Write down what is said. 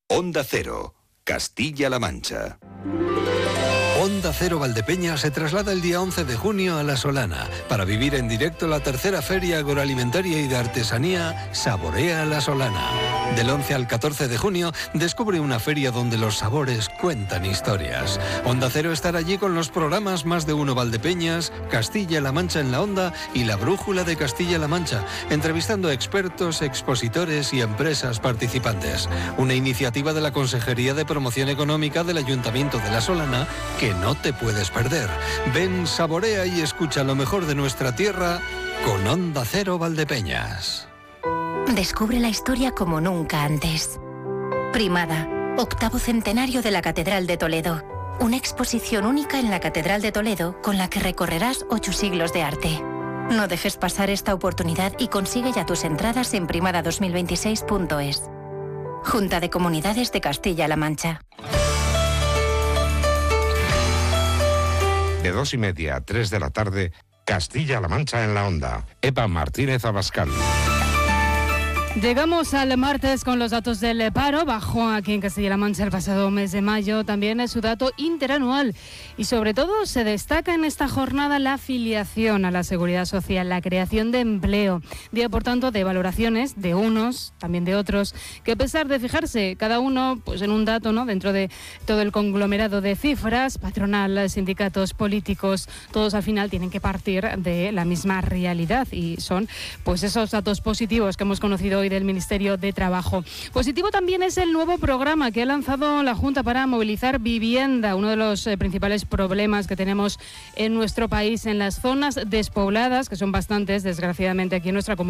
Onda Cero, Castilla-La Mancha. Onda Cero Valdepeñas se traslada el día 11 de junio a La Solana para vivir en directo la tercera Feria Agroalimentaria y de Artesanía Saborea La Solana. Del 11 al 14 de junio descubre una feria donde los sabores cuentan historias. Onda Cero estará allí con los programas Más de Uno Valdepeñas, Castilla-La Mancha en la Onda y La Brújula de Castilla-La Mancha, entrevistando a expertos, expositores y empresas participantes. Una iniciativa de la Consejería de Promoción Económica del Ayuntamiento de La Solana que no te puedes perder. Ven, saborea y escucha lo mejor de nuestra tierra con Onda Cero Valdepeñas. Descubre la historia como nunca antes. Primada, 8º centenario de la Catedral de Toledo. Una exposición única en la Catedral de Toledo con la que recorrerás 8 siglos de arte. No dejes pasar esta oportunidad y consigue ya tus entradas en primada2026.es. Junta de Comunidades de Castilla-La Mancha. De 2:30 a 3 de la tarde, Castilla-La Mancha en la Onda. Eva Martínez Abascal. Llegamos al martes con los datos del paro. Bajó aquí en Castilla-La Mancha el pasado mes de mayo. También es su dato interanual. Y sobre todo se destaca en esta jornada la afiliación a la Seguridad Social, la creación de empleo. Día, por tanto, de valoraciones de unos, también de otros, que a pesar de fijarse cada uno pues en un dato, ¿no?, dentro de todo el conglomerado de cifras, patronal, sindicatos, políticos, todos al final tienen que partir de la misma realidad. Y son pues esos datos positivos que hemos conocido hoy del Ministerio de Trabajo. Positivo también es el nuevo programa que ha lanzado la Junta para movilizar vivienda, uno de los principales problemas que tenemos en nuestro país en las zonas despobladas, que son bastantes, desgraciadamente, aquí en nuestra comunidad.